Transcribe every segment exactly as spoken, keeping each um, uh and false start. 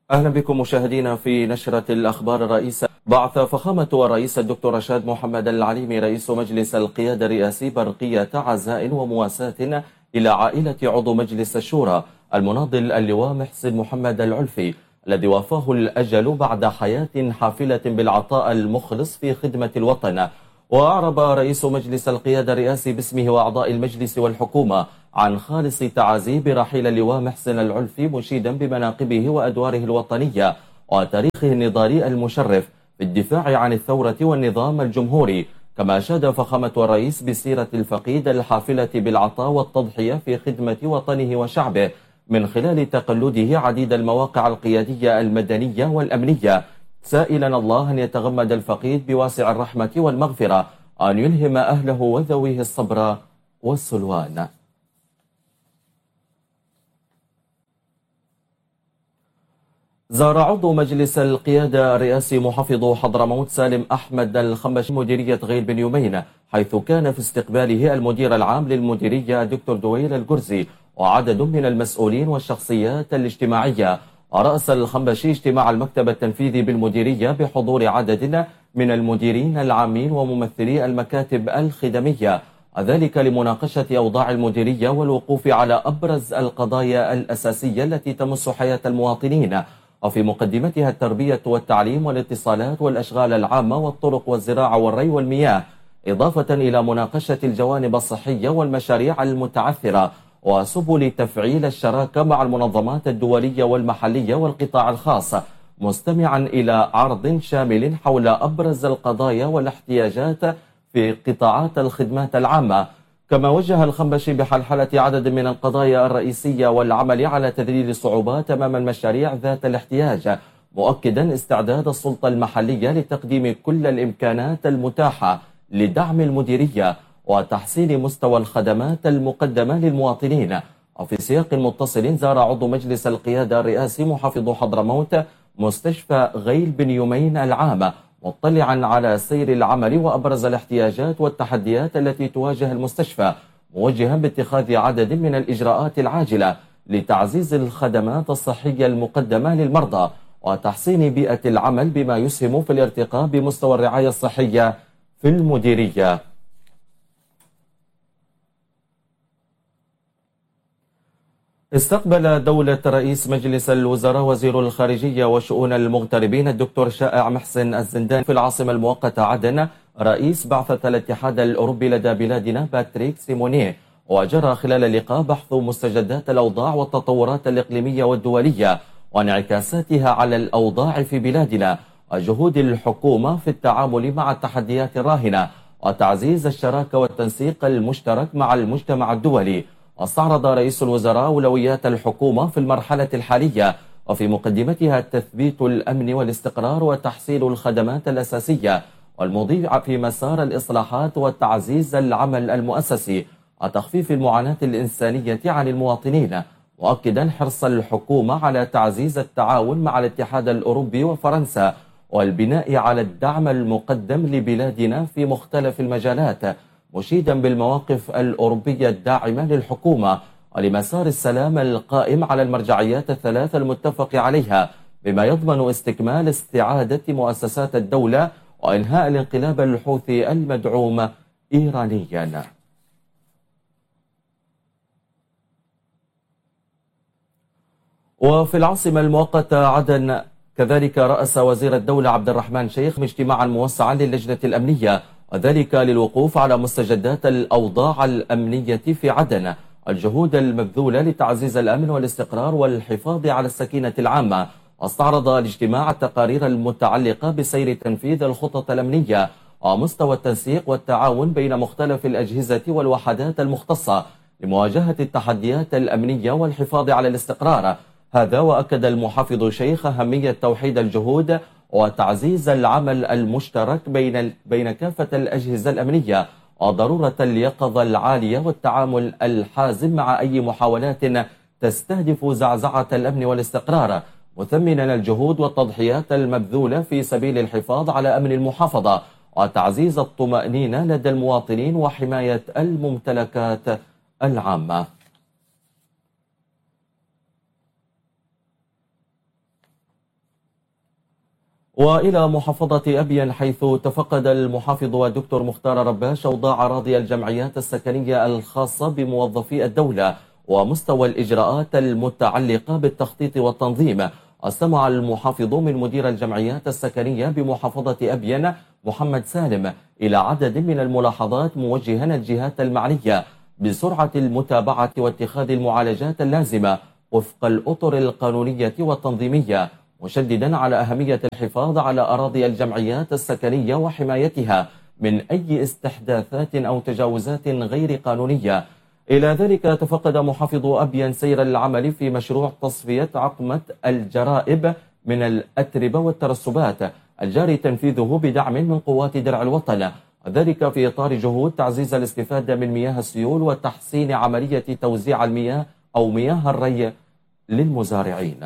أهلا بكم مشاهدينا في نشرة الأخبار. الرئيس بعث فخامة الرئيس الدكتور رشاد محمد العليمي رئيس مجلس القيادة الرئاسي برقية عزاء ومواساة إلى عائلة عضو مجلس الشورى المناضل اللواء محسن محمد العلفي الذي وافاه الأجل بعد حياة حافلة بالعطاء المخلص في خدمة الوطن. وأعرب رئيس مجلس القيادة الرئاسي باسمه وأعضاء المجلس والحكومة عن خالص تعازيه برحيل اللواء محسن العلفي، مشيدا بمناقبه وأدواره الوطنية وتاريخه النضالي المشرف في الدفاع عن الثورة والنظام الجمهوري. كما أشاد فخامة الرئيس بسيرة الفقيد الحافلة بالعطاء والتضحية في خدمة وطنه وشعبه من خلال تقلده عديد المواقع القيادية المدنية والأمنية، سائلا الله أن يتغمد الفقيد بواسع الرحمة والمغفرة، أن يلهم أهله وذويه الصبر والسلوان. زار عضو مجلس القيادة الرئاسي محافظ حضرموت سالم أحمد الخمشي مديرية غيل بن يمين، حيث كان في استقباله المدير العام للمديرية دكتور دويل الجرزي وعدد من المسؤولين والشخصيات الاجتماعية. رأس الخمشي اجتماع المكتب التنفيذي بالمديرية بحضور عدد من المديرين العامين وممثلي المكاتب الخدمية، ذلك لمناقشة أوضاع المديرية والوقوف على أبرز القضايا الأساسية التي تمس حياة المواطنين، وفي مقدمتها التربية والتعليم والاتصالات والأشغال العامة والطرق والزراعة والري والمياه، إضافة إلى مناقشة الجوانب الصحية والمشاريع المتعثرة وسبل تفعيل الشراكة مع المنظمات الدولية والمحلية والقطاع الخاص، مستمعا إلى عرض شامل حول أبرز القضايا والاحتياجات في قطاعات الخدمات العامة. كما وجه الخنبشي بحلحلة عدد من القضايا الرئيسية والعمل على تذليل الصعوبات أمام المشاريع ذات الاحتياج، مؤكدا استعداد السلطة المحلية لتقديم كل الإمكانات المتاحة لدعم المديرية وتحسين مستوى الخدمات المقدمة للمواطنين. وفي سياق متصل زار عضو مجلس القيادة الرئاسي محافظ حضرموت مستشفى غيل بن يمين العام، مطلعا على سير العمل وأبرز الاحتياجات والتحديات التي تواجه المستشفى، موجها باتخاذ عدد من الإجراءات العاجلة لتعزيز الخدمات الصحية المقدمة للمرضى وتحسين بيئة العمل بما يسهم في الارتقاء بمستوى الرعاية الصحية في المديرية. استقبل دولة رئيس مجلس الوزراء وزير الخارجية وشؤون المغتربين الدكتور شائع محسن الزنداني في العاصمة المؤقتة عدن رئيس بعثة الاتحاد الأوروبي لدى بلادنا باتريك سيمونيه، وجرى خلال اللقاء بحث مستجدات الأوضاع والتطورات الإقليمية والدولية وانعكاساتها على الأوضاع في بلادنا وجهود الحكومة في التعامل مع التحديات الراهنة وتعزيز الشراكة والتنسيق المشترك مع المجتمع الدولي. واستعرض رئيس الوزراء أولويات الحكومة في المرحلة الحالية وفي مقدمتها تثبيت الأمن والاستقرار وتحسين الخدمات الأساسية والمضي في مسار الإصلاحات وتعزيز العمل المؤسسي وتخفيف المعاناة الإنسانية عن المواطنين، مؤكدا حرص الحكومة على تعزيز التعاون مع الاتحاد الأوروبي وفرنسا والبناء على الدعم المقدم لبلادنا في مختلف المجالات، مشيدا بالمواقف الأوروبية الداعمة للحكومة ولمسار السلام القائم على المرجعيات الثلاث المتفق عليها، بما يضمن استكمال استعادة مؤسسات الدولة وإنهاء الانقلاب الحوثي المدعوم إيرانيا. وفي العاصمة المؤقتة عدن كذلك رأس وزير الدولة عبد الرحمن شيخ اجتماعا موسعا للجنة الأمنية، وذلك للوقوف على مستجدات الأوضاع الأمنية في عدن، الجهود المبذولة لتعزيز الأمن والاستقرار والحفاظ على السكينة العامة. واستعرض الاجتماع التقارير المتعلقة بسير تنفيذ الخطط الأمنية ومستوى التنسيق والتعاون بين مختلف الأجهزة والوحدات المختصة لمواجهة التحديات الأمنية والحفاظ على الاستقرار. هذا وأكد المحافظ شيخ أهمية توحيد الجهود وتعزيز العمل المشترك بين بين كافة الأجهزة الأمنية وضرورة اليقظة العالية والتعامل الحازم مع أي محاولات تستهدف زعزعة الأمن والاستقرار، مثمنا الجهود والتضحيات المبذولة في سبيل الحفاظ على أمن المحافظة وتعزيز الطمأنينة لدى المواطنين وحماية الممتلكات العامة. وإلى محافظة أبين، حيث تفقد المحافظ الدكتور مختار رباش أوضاع أراضي الجمعيات السكنية الخاصة بموظفي الدولة ومستوى الإجراءات المتعلقة بالتخطيط والتنظيم. استمع المحافظ من مدير الجمعيات السكنية بمحافظة أبين محمد سالم إلى عدد من الملاحظات، موجها الجهات المعنية بسرعة المتابعة واتخاذ المعالجات اللازمة وفق الأطر القانونية والتنظيمية، مشددا على أهمية الحفاظ على أراضي الجمعيات السكنية وحمايتها من أي استحداثات أو تجاوزات غير قانونية. إلى ذلك تفقد محافظ أبين سير العمل في مشروع تصفية عقمة الجرائب من الأتربة والترسبات الجاري تنفيذه بدعم من قوات درع الوطن، ذلك في إطار جهود تعزيز الاستفادة من مياه السيول وتحسين عملية توزيع المياه أو مياه الري للمزارعين.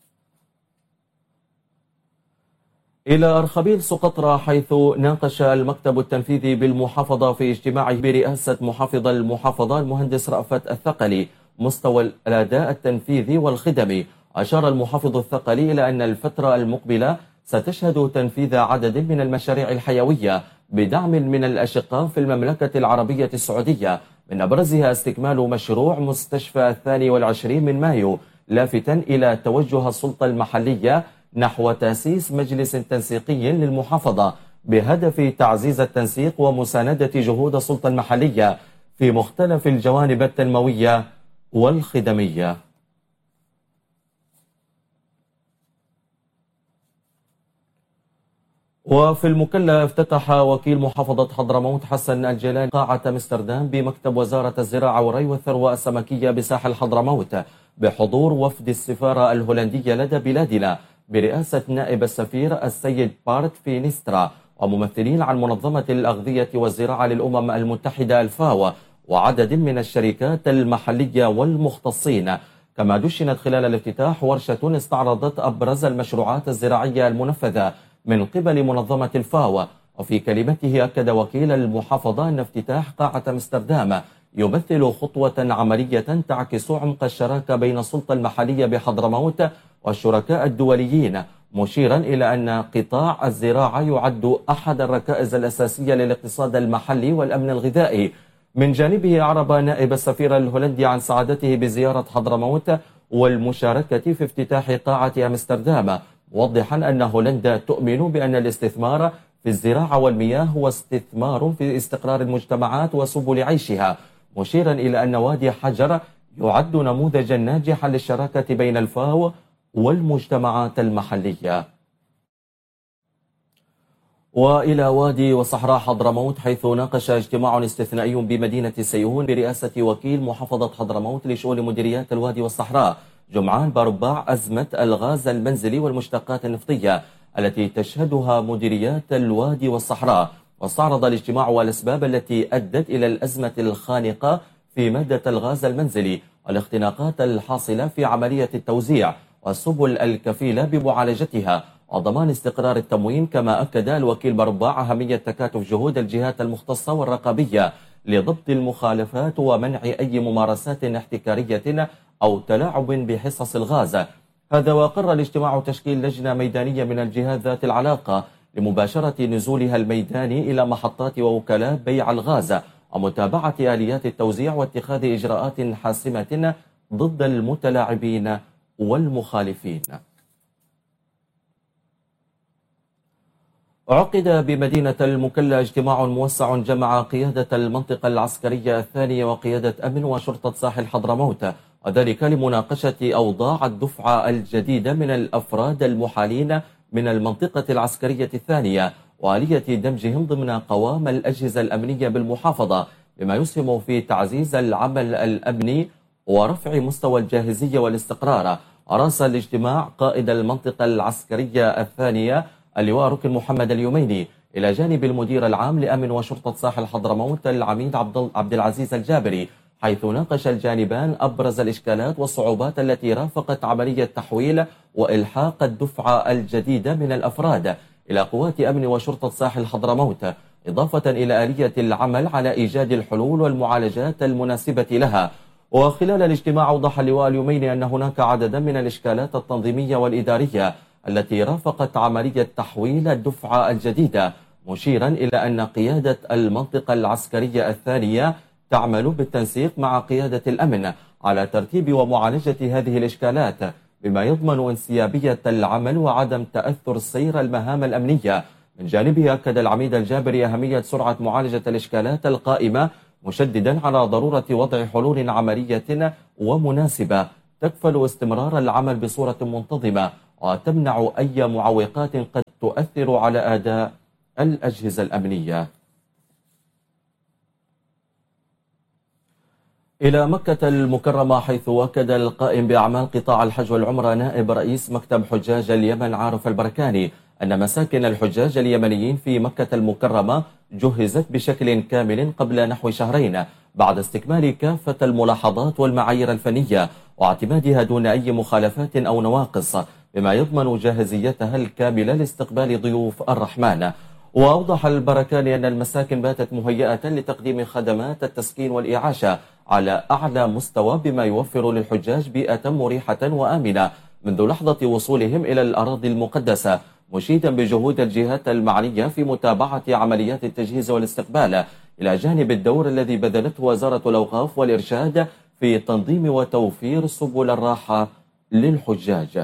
إلى أرخبيل سقطرى، حيث ناقش المكتب التنفيذي بالمحافظة في اجتماعه برئاسة محافظ المحافظة المهندس رأفت الثقلي مستوى الأداء التنفيذي والخدمي. أشار المحافظ الثقلي إلى أن الفترة المقبلة ستشهد تنفيذ عدد من المشاريع الحيوية بدعم من الأشقاء في المملكة العربية السعودية، من أبرزها استكمال مشروع مستشفى الثاني والعشرين من مايو، لافتا إلى توجه السلطة المحلية نحو تأسيس مجلس تنسيقي للمحافظة بهدف تعزيز التنسيق ومساندة جهود السلطة المحلية في مختلف الجوانب التنموية والخدمية. وفي المكلا، افتتح وكيل محافظة حضرموت حسن الجلال قاعة امستردام بمكتب وزارة الزراعة والري والثروة السمكية بساحل حضرموت بحضور وفد السفارة الهولندية لدى بلادنا برئاسة نائب السفير السيد بارت في نيسترا وممثلين عن منظمة الأغذية والزراعة للأمم المتحدة الفاو وعدد من الشركات المحلية والمختصين. كما دشنت خلال الافتتاح ورشة استعرضت أبرز المشروعات الزراعية المنفذة من قبل منظمة الفاو. وفي كلمته أكد وكيل المحافظة أن افتتاح قاعة امستردام يمثل خطوة عملية تعكس عمق الشراكة بين السلطة المحلية بحضرموت والشركاء الدوليين، مشيرا إلى أن قطاع الزراعة يعد أحد الركائز الأساسية للاقتصاد المحلي والأمن الغذائي. من جانبه أعرب نائب السفير الهولندي عن سعادته بزيارة حضرموت والمشاركة في افتتاح قاعة امستردام، موضحا أن هولندا تؤمن بأن الاستثمار في الزراعة والمياه هو استثمار في استقرار المجتمعات وسبل عيشها، مشيرا إلى أن وادي حجر يعد نموذجا ناجحا للشراكة بين الفاو والمجتمعات المحلية. وإلى وادي وصحراء حضرموت، حيث ناقش اجتماع استثنائي بمدينة سيئون برئاسة وكيل محافظة حضرموت لشؤون مديريات الوادي والصحراء جمعان بارباع أزمة الغاز المنزلي والمشتقات النفطية التي تشهدها مديريات الوادي والصحراء. واستعرض الاجتماع الأسباب التي أدت إلى الأزمة الخانقة في مادة الغاز المنزلي والاختناقات الحاصلة في عملية التوزيع والسبل الكفيلة بمعالجتها وضمان استقرار التموين. كما أكد الوكيل بارباع أهمية تكاتف جهود الجهات المختصة والرقابية لضبط المخالفات ومنع أي ممارسات احتكارية أو تلاعب بحصص الغاز. هذا وقرر الاجتماع تشكيل لجنة ميدانية من الجهات ذات العلاقة لمباشرة نزولها الميداني إلى محطات ووكالات بيع الغاز ومتابعة آليات التوزيع واتخاذ إجراءات حاسمة ضد المتلاعبين والمخالفين. عقد بمدينة المكلا اجتماع موسع جمع قيادة المنطقة العسكرية الثانية وقيادة أمن وشرطة ساحل حضرموت، وذلك لمناقشة أوضاع الدفعة الجديدة من الأفراد المحالين من المنطقة العسكرية الثانية وآلية دمجهم ضمن قوام الأجهزة الأمنية بالمحافظة، بما يسهم في تعزيز العمل الأمني ورفع مستوى الجاهزية والاستقرار. أرأس الاجتماع قائد المنطقة العسكرية الثانية اللواء ركن محمد اليوميني إلى جانب المدير العام لأمن وشرطة ساحل حضرموت العميد عبد العزيز الجابري، حيث ناقش الجانبان أبرز الإشكالات والصعوبات التي رافقت عملية تحويل وإلحاق الدفعة الجديدة من الأفراد إلى قوات أمن وشرطة ساحل حضرموت، إضافة إلى آلية العمل على إيجاد الحلول والمعالجات المناسبة لها. وخلال الاجتماع أوضح اللواء اليوميني أن هناك عددا من الإشكالات التنظيمية والإدارية التي رافقت عملية تحويل الدفعة الجديدة، مشيرا إلى أن قيادة المنطقة العسكرية الثانية تعمل بالتنسيق مع قيادة الأمن على ترتيب ومعالجة هذه الإشكالات، بما يضمن انسيابية العمل وعدم تأثر سير المهام الأمنية. من جانبه أكد العميد الجابري أهمية سرعة معالجة الإشكالات القائمة، مشددا على ضرورة وضع حلول عملية ومناسبة تكفل استمرار العمل بصورة منتظمة وتمنع أي معوقات قد تؤثر على أداء الأجهزة الأمنية. إلى مكة المكرمة، حيث أكد القائم بأعمال قطاع الحج والعمرة نائب رئيس مكتب حجاج اليمن عارف البركاني أن مساكن الحجاج اليمنيين في مكة المكرمة جهزت بشكل كامل قبل نحو شهرين بعد استكمال كافة الملاحظات والمعايير الفنية واعتمادها دون أي مخالفات أو نواقص، بما يضمن جاهزيتها الكاملة لاستقبال ضيوف الرحمن. وأوضح البركاني أن المساكن باتت مهيئة لتقديم خدمات التسكين والإعاشة على أعلى مستوى، بما يوفر للحجاج بيئة مريحة وآمنة منذ لحظة وصولهم إلى الأراضي المقدسة، مشيدا بجهود الجهات المعنية في متابعة عمليات التجهيز والاستقبال، إلى جانب الدور الذي بذلته وزارة الأوقاف والإرشاد في تنظيم وتوفير سبل الراحة للحجاج.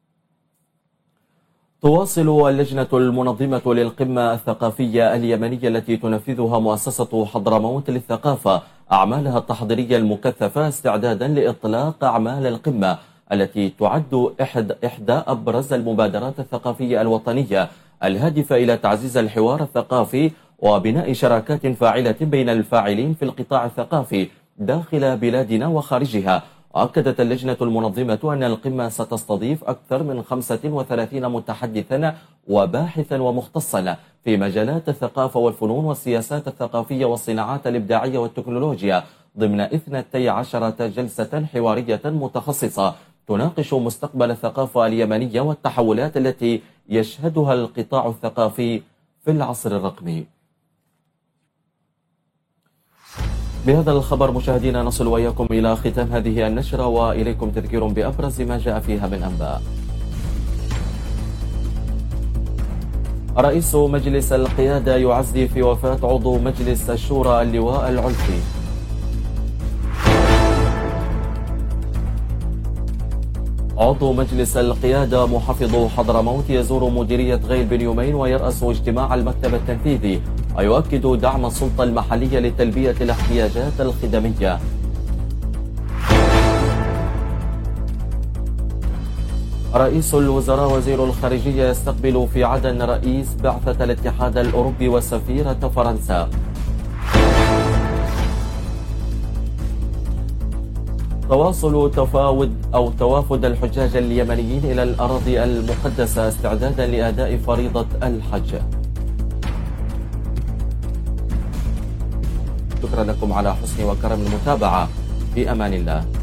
تواصل اللجنة المنظمة للقمة الثقافية اليمنية التي تنفذها مؤسسة حضرموت للثقافة أعمالها التحضيرية المكثفة استعدادا لإطلاق أعمال القمة التي تعد إحد إحدى أبرز المبادرات الثقافية الوطنية الهادفة إلى تعزيز الحوار الثقافي وبناء شراكات فاعلة بين الفاعلين في القطاع الثقافي داخل بلادنا وخارجها. وأكدت اللجنة المنظمة أن القمة ستستضيف أكثر من خمسة وثلاثين متحدثا وباحثا ومختصا في مجالات الثقافة والفنون والسياسات الثقافية والصناعات الإبداعية والتكنولوجيا ضمن اثنتي عشرة جلسة حوارية متخصصة تناقش مستقبل الثقافة اليمنية والتحولات التي يشهدها القطاع الثقافي في العصر الرقمي. بهذا الخبر مشاهدينا نصل وإياكم إلى ختام هذه النشرة، وإليكم تذكير بأبرز ما جاء فيها من أنباء. رئيس مجلس القيادة يعزي في وفاة عضو مجلس الشورى اللواء العلفي. عضو مجلس القيادة محافظ حضرموت يزور مديرية غيل بن يومين ويرأس اجتماع المكتب التنفيذي، ويؤكد دعم السلطة المحلية لتلبية الاحتياجات الخدمية. رئيس الوزراء وزير الخارجية يستقبل في عدن رئيس بعثة الاتحاد الأوروبي وسفيرة فرنسا. تواصل تفاوض أو توافد الحجاج اليمنيين إلى الأراضي المقدسة استعدادا لأداء فريضة الحج. شكرا لكم على حسن وكرم المتابعة، في أمان الله.